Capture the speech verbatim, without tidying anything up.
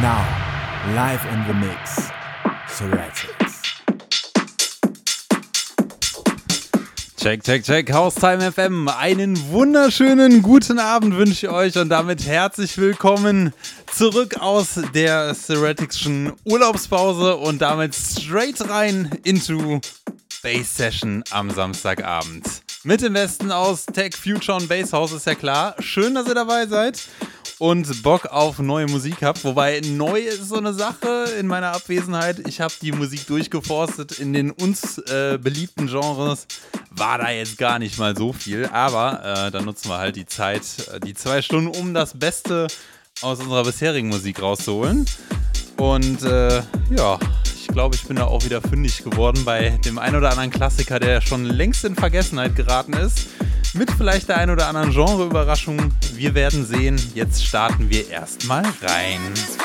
Now, live in the mix, Ceratics. Check, check, check, Haustime F M. Einen wunderschönen guten Abend wünsche ich euch und damit herzlich willkommen zurück aus der Ceratics'schen Urlaubspause und damit straight rein into Bass Session am Samstagabend. Mit dem Besten aus Tech, Future und Bass House ist ja klar. Schön, dass ihr dabei seid und Bock auf neue Musik habt. Wobei neu ist so eine Sache in meiner Abwesenheit. Ich habe die Musik durchgeforstet in den uns äh, beliebten Genres. War da jetzt gar nicht mal so viel. Aber äh, dann nutzen wir halt die Zeit, die zwei Stunden, um das Beste aus unserer bisherigen Musik rauszuholen. Und äh, ja, ich glaube, ich bin da auch wieder fündig geworden bei dem ein oder anderen Klassiker, der schon längst in Vergessenheit geraten ist. Mit vielleicht der ein oder anderen Genre-Überraschung. Wir werden sehen. Jetzt starten wir erstmal rein.